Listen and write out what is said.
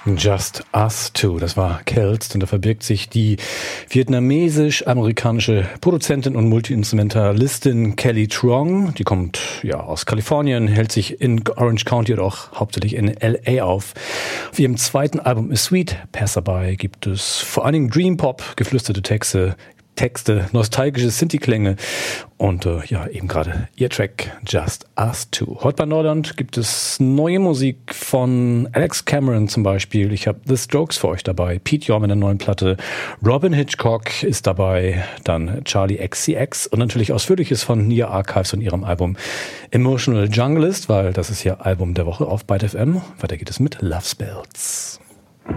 Just Us Two, das war Kelst und da verbirgt sich die vietnamesisch-amerikanische Produzentin und Multi-Instrumentalistin Kelly Trong. Die kommt ja aus Kalifornien, hält sich in Orange County oder auch hauptsächlich in L.A. auf. Auf ihrem zweiten Album A Sweet Passerby gibt es vor allen Dingen Dream Pop, geflüsterte Texte, nostalgische Synthi-Klänge und ja, eben gerade ihr Track Just Us Two. Heute bei Nordland gibt es neue Musik von Alex Cameron zum Beispiel. Ich habe The Strokes für euch dabei, Pete York mit einer neuen Platte, Robin Hitchcock ist dabei, dann Charlie XCX und natürlich Ausführliches von Nia Archives und ihrem Album Emotional Junglist, weil das ist ja Album der Woche auf Byte FM. Weiter geht es mit Love Spells.